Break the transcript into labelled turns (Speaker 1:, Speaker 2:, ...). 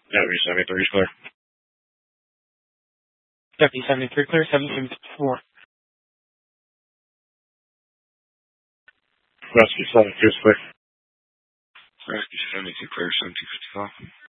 Speaker 1: Deputy 73 is clear.
Speaker 2: Deputy 73 clear, 774.
Speaker 1: Rescue 72 is clear.
Speaker 3: Rescue 72 clear, 7255.